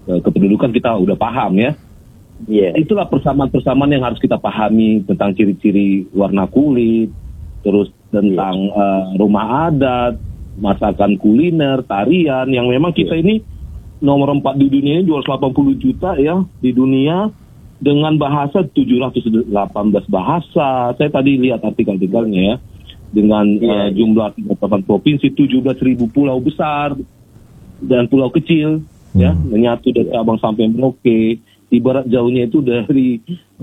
kependudukan kita udah paham ya. Itulah persamaan-persamaan yang harus kita pahami tentang ciri-ciri warna kulit, terus tentang rumah adat, masakan kuliner, tarian, yang memang kita ini nomor 4 di dunia ini, 280 juta ya di dunia, dengan bahasa 718 bahasa. Saya tadi lihat artikel-artikelnya ya, dengan jumlah 38 provinsi, 17.000 pulau besar dan pulau kecil ya, menyatu dari Sabang sampai Merauke. Ibarat jauhnya itu dari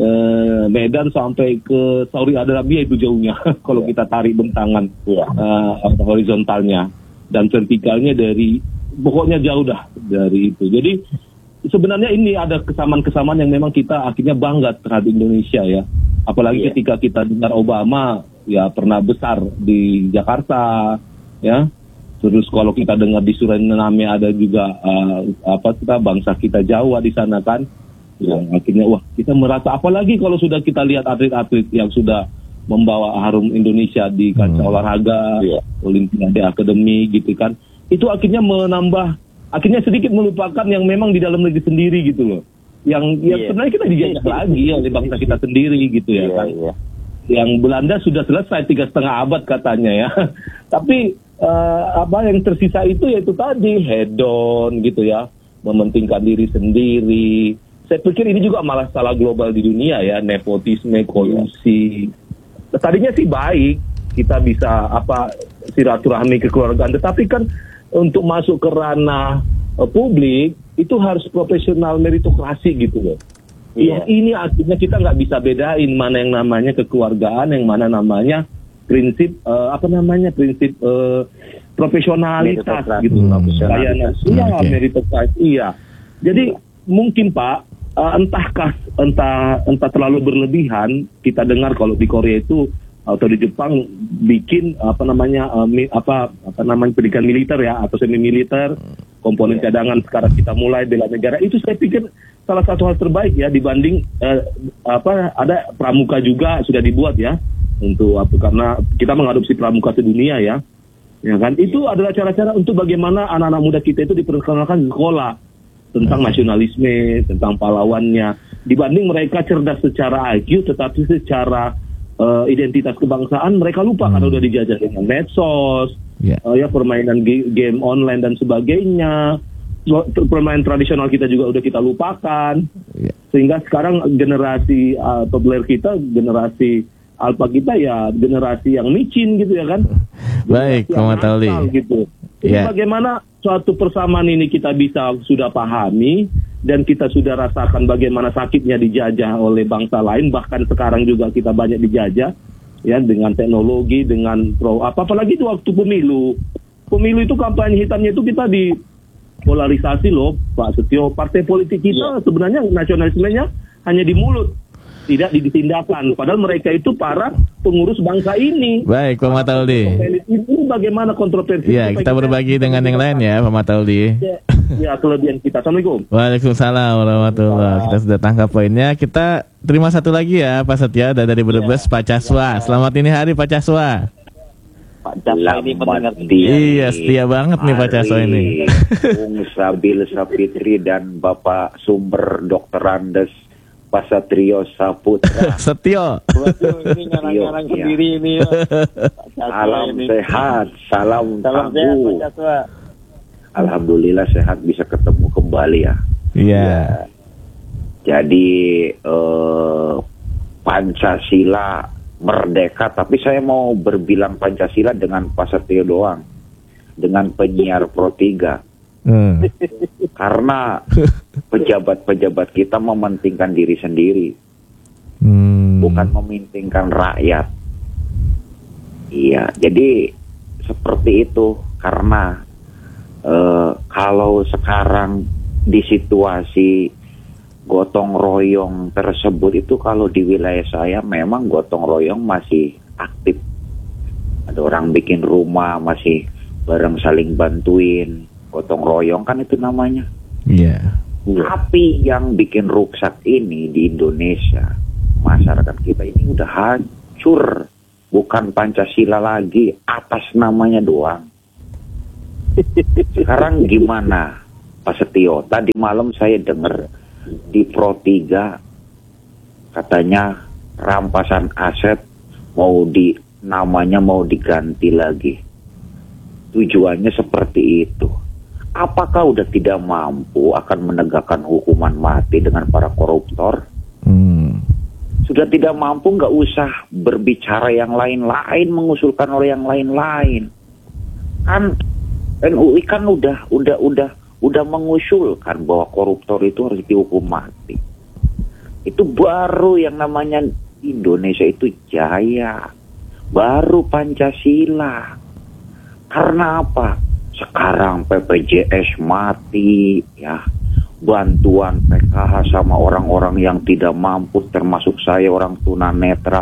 Medan sampai ke Saudi Arabia itu jauhnya kalau kita tarik bentangan horizontalnya, dan vertikalnya dari pokoknya jauh dah dari itu. Jadi sebenarnya ini ada kesamaan-kesamaan yang memang kita akhirnya bangga terhadap Indonesia ya. Apalagi ketika kita dengar Obama ya pernah besar di Jakarta ya. Terus kalau kita dengar di Suriname ada juga bangsa kita Jawa di sana kan. Yang akhirnya kita merasa, apalagi kalau sudah kita lihat atlet-atlet yang sudah membawa harum Indonesia di kancah olahraga, Olimpiade Akademi gitu kan. Itu akhirnya akhirnya sedikit melupakan yang memang di dalam negeri sendiri gitu loh. Yang sebenarnya kita dijajah lagi oleh bangsa kita sendiri gitu ya kan. Yang Belanda sudah selesai 3,5 abad katanya ya. Tapi yang tersisa itu yaitu tadi hedon gitu ya, mementingkan diri sendiri. Saya pikir ini juga malah salah global di dunia ya, nepotisme, kolusi. Tadinya sih baik, kita bisa silaturahmi kekeluargaan, tetapi kan untuk masuk ke ranah publik itu harus profesional, meritokrasi gitu loh. Yang ini akhirnya kita nggak bisa bedain mana yang namanya kekeluargaan, yang mana namanya prinsip prinsip profesionalitas gitu. Meritokrasi. Jadi mungkin Pak, entah terlalu berlebihan. Kita dengar kalau di Korea itu atau di Jepang bikin pendidikan militer ya, atau semi militer, komponen cadangan. Sekarang kita mulai bela negara. Itu saya pikir salah satu hal terbaik ya, dibanding ada pramuka juga sudah dibuat ya, untuk karena kita mengadopsi pramuka sedunia ya kan. Itu adalah cara-cara untuk bagaimana anak-anak muda kita itu diperkenalkan di sekolah tentang nasionalisme, tentang pahlawannya, dibanding mereka cerdas secara IQ, tetapi secara identitas kebangsaan mereka lupa karena udah dijajah dengan medsos, permainan game online dan sebagainya. Permainan tradisional kita juga udah kita lupakan, sehingga sekarang generasi populer kita, generasi alpha kita ya generasi yang micin gitu ya kan. Baik, Pak Mataldi. Gitu. Jadi bagaimana suatu persamaan ini kita sudah pahami, dan kita sudah rasakan bagaimana sakitnya dijajah oleh bangsa lain, bahkan sekarang juga kita banyak dijajah ya dengan teknologi, dengan apalagi itu waktu pemilu itu kampanye hitamnya itu kita dipolarisasi loh Pak Setio. Partai politik kita sebenarnya nasionalismenya hanya di mulut, tidak ditindakan, padahal mereka itu para pengurus bangsa ini. Baik, Pak Mataldi. Ini bagaimana kontroversi? Ya, kita berbagi dengan yang lain ya, Pak Mataldi. Ya, kelebihan kita. Assalamualaikum. Waalaikumsalam warahmatullahi. Kita sudah tangkap poinnya. Kita terima satu lagi ya, Pak Setia dari Brebes, Pak Caswa. Selamat ini hari, Pak Caswa. Pak Caswa ini mengerti. Iya, setia banget nih Pak Caswa ini. Bung Sabil Sapitri dan Bapak Sumber Dr. Andes Pak Satrio Saputra. Setio. Ini ngarang-ngarang sendiri ini ya. Salam sehat, salam sehat tangguh. Pak Caswa. Alhamdulillah sehat, bisa ketemu kembali ya. Iya. Jadi Pancasila merdeka, tapi saya mau berbilang Pancasila dengan Pak Satrio doang, dengan penyiar Pro 3. Karena pejabat-pejabat kita mementingkan diri sendiri, bukan mementingkan rakyat. Iya, jadi seperti itu. Karena kalau sekarang di situasi gotong royong tersebut itu, kalau di wilayah saya memang gotong royong masih aktif. Ada orang bikin rumah masih bareng saling bantuin. Gotong royong kan itu namanya. Iya. Tapi yang bikin rusak ini di Indonesia, masyarakat kita ini udah hancur. Bukan Pancasila lagi, atas namanya doang. Sekarang gimana? Pak Setio, tadi malam saya dengar di Pro 3 katanya rampasan aset namanya mau diganti lagi. Tujuannya seperti itu. Apakah udah tidak mampu akan menegakkan hukuman mati dengan para koruptor? Sudah tidak mampu, nggak usah berbicara yang lain-lain, mengusulkan oleh yang lain-lain. Kan NUI kan udah mengusulkan bahwa koruptor itu harus dihukum mati. Itu baru yang namanya Indonesia itu jaya. Baru Pancasila. Karena apa? Sekarang BPJS mati, ya. Bantuan PKH sama orang-orang yang tidak mampu, termasuk saya orang tunanetra,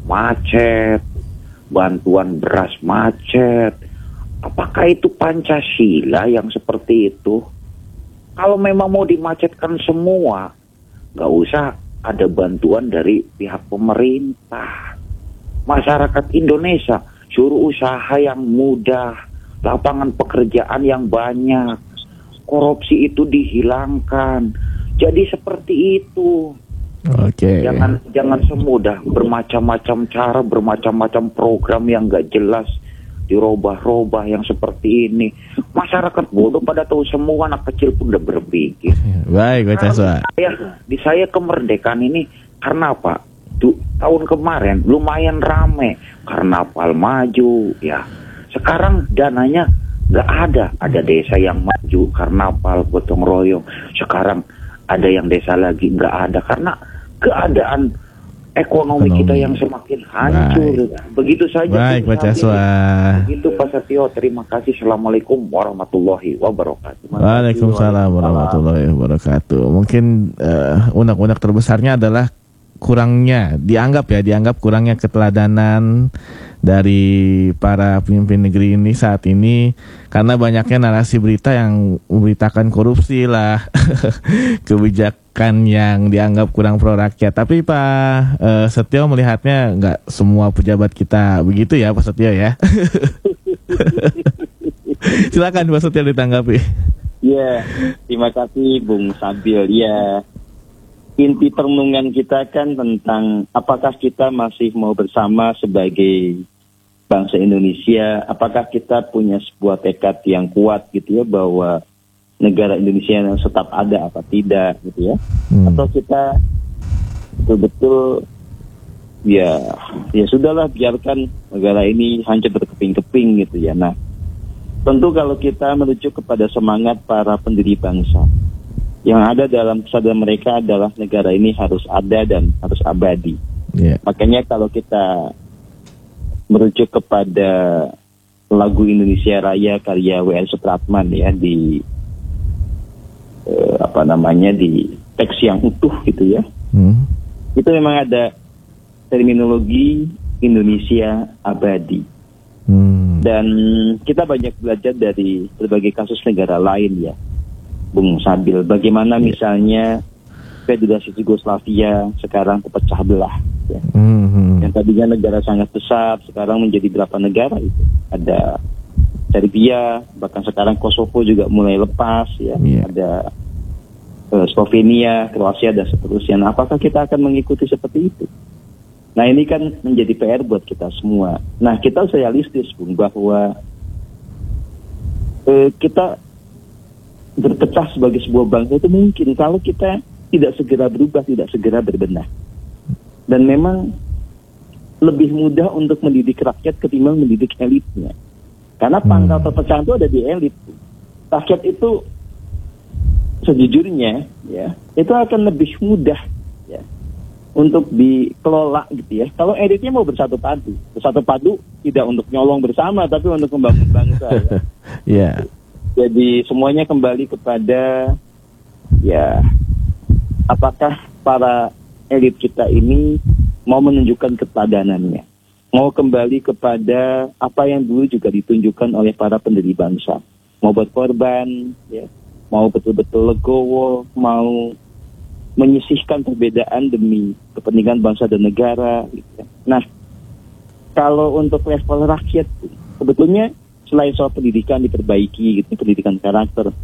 macet. Bantuan beras macet. Apakah itu Pancasila yang seperti itu? Kalau memang mau dimacetkan semua, nggak usah ada bantuan dari pihak pemerintah. Masyarakat Indonesia suruh usaha yang mudah, lapangan pekerjaan yang banyak, korupsi itu dihilangkan. Jadi seperti itu. Oke. Jangan semudah bermacam-macam cara, bermacam-macam program yang nggak jelas, dirubah-rubah yang seperti ini. Masyarakat bodoh pada tahu semua, anak kecil pun udah berpikir. Baik, Pak Caswa. Di saya kemerdekaan ini karena apa? Tahun kemarin lumayan rame, karnaval maju, ya. Sekarang dananya nggak ada. Ada desa yang maju, karnaval, gotong royong. Sekarang ada yang desa lagi nggak ada karena keadaan ekonomi kita yang semakin hancur. Begitu saja. Baik, Pak Caswa. Begitu Pak Setio. Terima kasih. Assalamualaikum warahmatullahi wabarakatuh. Waalaikumsalam warahmatullahi wabarakatuh. Mungkin unek-unek terbesarnya adalah dianggap kurangnya keteladanan dari para pemimpin negeri ini saat ini, karena banyaknya narasi berita yang memberitakan korupsi lah, kebijakan yang dianggap kurang pro rakyat. Tapi Pak Setio melihatnya nggak semua pejabat kita begitu ya, Pak Setio ya? Silakan Pak Setio ditanggapi. Ya, terima kasih Bung Sabil. Ya, inti perenungan kita kan tentang apakah kita masih mau bersama sebagai bangsa Indonesia, apakah kita punya sebuah tekad yang kuat gitu ya, bahwa negara Indonesia yang tetap ada apa tidak gitu ya, atau kita betul-betul ya sudahlah, biarkan negara ini hancur berkeping-keping gitu ya. Nah, tentu kalau kita merujuk kepada semangat para pendiri bangsa, yang ada dalam kesadaran mereka adalah negara ini harus ada dan harus abadi. Makanya kalau kita merujuk kepada lagu Indonesia Raya karya W.R. Supratman ya, di di teks yang utuh gitu ya, itu memang ada terminologi Indonesia abadi. Dan kita banyak belajar dari berbagai kasus negara lain ya, Bung Sabil. Bagaimana misalnya Federasi Yugoslavia sekarang terpecah belah ya. Yang tadinya negara sangat besar sekarang menjadi berapa negara itu? Ada Serbia, bahkan sekarang Kosovo juga mulai lepas ya. Ada Slovenia, Kroasia dan seterusnya. Nah, apakah kita akan mengikuti seperti itu? Nah, ini kan menjadi PR buat kita semua. Nah, kita harus realistis Bung, bahwa kita berpecah sebagai sebuah bangsa itu mungkin kalau kita tidak segera berubah, tidak segera berbenah. Dan memang lebih mudah untuk mendidik rakyat ketimbang mendidik elitnya. Karena pangkal perpecahan itu ada di elit. Rakyat itu sejujurnya ya, itu akan lebih mudah ya untuk dikelola gitu ya. Kalau elitnya mau bersatu padu tidak untuk nyolong bersama, tapi untuk membangun bangsa ya. Jadi semuanya kembali kepada ya, apakah para elit kita ini mau menunjukkan keteladanannya, mau kembali kepada apa yang dulu juga ditunjukkan oleh para pendiri bangsa, mau berkorban, ya, mau betul-betul legowo, mau menyisihkan perbedaan demi kepentingan bangsa dan negara. Gitu ya. Nah, kalau untuk level rakyat, sebetulnya selain soal pendidikan diperbaiki, gitu, pendidikan karakter,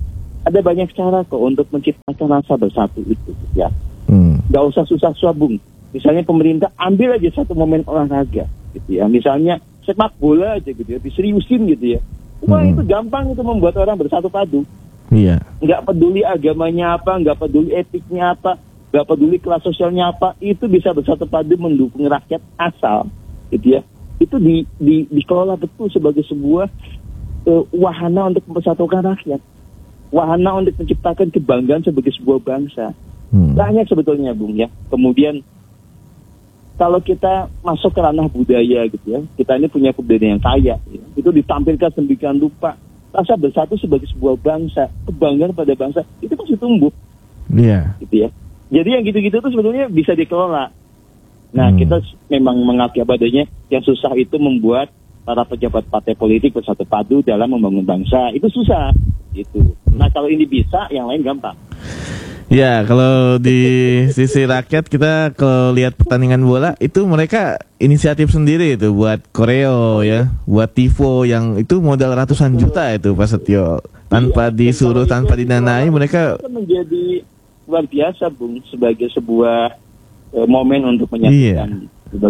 ada banyak cara kok untuk menciptakan rasa bersatu itu, ya. Nggak usah susah-susah, Bung. Misalnya pemerintah ambil aja satu momen olahraga, gitu ya. Misalnya sepak bola aja gitu ya, diseriusin gitu ya. Wah, itu gampang itu membuat orang bersatu padu. Iya. Nggak peduli agamanya apa, nggak peduli etiknya apa, nggak peduli kelas sosialnya apa, itu bisa bersatu padu mendukung rakyat asal, gitu ya. Itu dikelola betul sebagai sebuah wahana untuk mempersatukan rakyat, wahana untuk menciptakan kebanggaan sebagai sebuah bangsa. Banyak sebetulnya, Bung, ya. Kemudian kalau kita masuk ke ranah budaya gitu ya, kita ini punya kebudayaan yang kaya, ya. Itu ditampilkan sedemikian rupa. Rasa bersatu sebagai sebuah bangsa, kebanggaan pada bangsa, itu pasti tumbuh. Iya. Gitu ya. Jadi yang gitu-gitu itu sebetulnya bisa dikelola. Nah, kita memang mengakui adanya yang susah itu membuat para pejabat partai politik bersatu padu dalam membangun bangsa. Itu susah. Gitu. Nah, kalau ini bisa, yang lain gampang. Ya, kalau di sisi rakyat kita kalau lihat pertandingan bola itu mereka inisiatif sendiri itu buat koreo ya, buat tifo yang itu modal ratusan juta itu Pak Setio. Tanpa disuruh, tanpa didanai mereka menjadi luar biasa, Bung, sebagai sebuah momen untuk menyatukan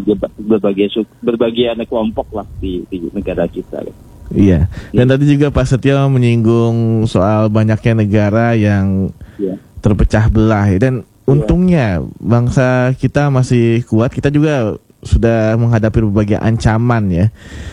berbagai anak kelompok lah di negara kita. Iya. Dan tadi juga Pak Setio menyinggung soal banyaknya negara yang terpecah belah, dan untungnya bangsa kita masih kuat. Kita juga sudah menghadapi berbagai ancaman ya,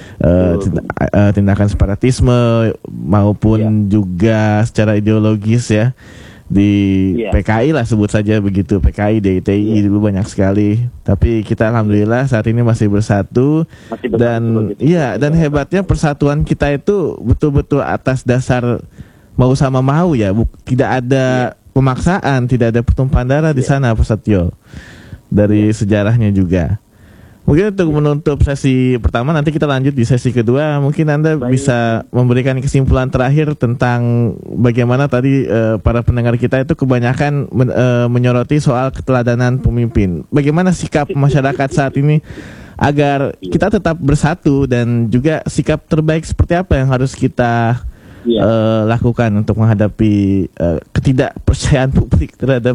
tindakan separatisme maupun juga secara ideologis ya, di PKI lah sebut saja begitu, PKI, DITI dulu banyak sekali. Tapi kita alhamdulillah saat ini masih bersatu, dan dan hebatnya persatuan kita itu betul-betul atas dasar mau sama mau ya, tidak ada pemaksaan, tidak ada pertumpahan darah di sana Pak Setio. Dari sejarahnya juga. Mungkin untuk menutup sesi pertama, nanti kita lanjut di sesi kedua. Mungkin Anda bisa memberikan kesimpulan terakhir tentang bagaimana tadi para pendengar kita itu kebanyakan menyoroti soal keteladanan pemimpin. Bagaimana sikap masyarakat saat ini agar kita tetap bersatu, dan juga sikap terbaik seperti apa yang harus kita lakukan untuk menghadapi ketidakpercayaan publik terhadap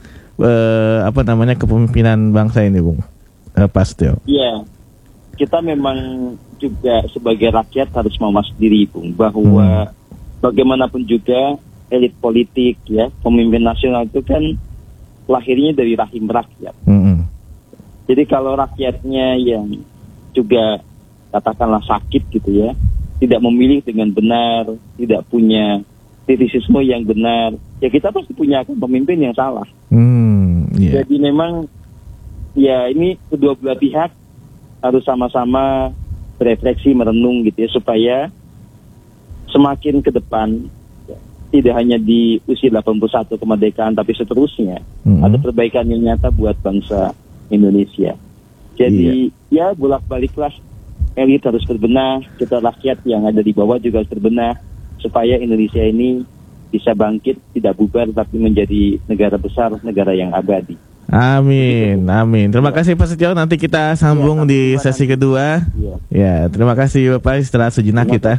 kepemimpinan bangsa ini, Bung Pak Setio. Iya, kita memang juga sebagai rakyat harus mawas diri, Bung, bahwa bagaimanapun juga elit politik ya, pemimpin nasional itu kan lahirnya dari rahim rakyat. Jadi kalau rakyatnya yang juga katakanlah sakit gitu ya, tidak memilih dengan benar, tidak punya kritisisme yang benar, ya kita pasti punya pemimpin yang salah. Jadi memang ya ini kedua belah pihak harus sama-sama berefleksi, merenung gitu ya, supaya semakin ke depan tidak hanya di usia 81 kemerdekaan, tapi seterusnya ada perbaikan yang nyata buat bangsa Indonesia. Jadi ya bolak-baliklah, elit harus berbenah, kita rakyat yang ada di bawah juga harus berbenah, supaya Indonesia ini bisa bangkit, tidak bubar, tapi menjadi negara besar, negara yang abadi. Amin, amin. Terima kasih Pak Setio. Nanti kita sambung di sesi kedua. Ya, terima kasih Bapak, istirahat sejenak kita.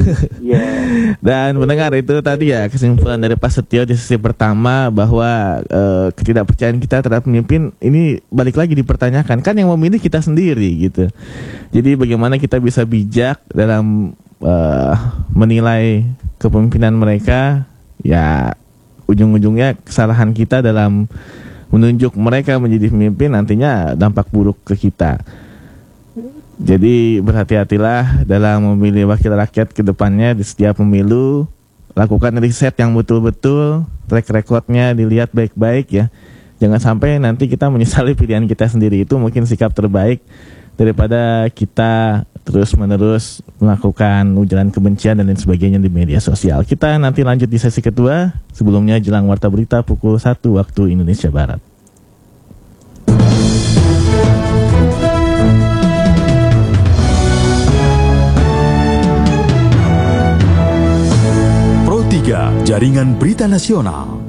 Dan mendengar itu tadi ya kesimpulan dari Pak Setio di sesi pertama, bahwa ketidakpercayaan kita terhadap pemimpin ini balik lagi dipertanyakan. Kan yang memilih kita sendiri gitu. Jadi bagaimana kita bisa bijak dalam menilai kepemimpinan mereka, ya ujung-ujungnya kesalahan kita dalam menunjuk mereka menjadi pemimpin nantinya dampak buruk ke kita. Jadi berhati-hatilah dalam memilih wakil rakyat ke depannya di setiap pemilu. Lakukan riset yang betul-betul, track recordnya dilihat baik-baik ya. Jangan sampai nanti kita menyesali pilihan kita sendiri. Itu mungkin sikap terbaik daripada kita terus-menerus melakukan ujaran kebencian dan lain sebagainya di media sosial. Kita nanti lanjut di sesi kedua. Sebelumnya jelang Warta Berita pukul 1 waktu Indonesia Barat. Pro 3, Jaringan Berita Nasional.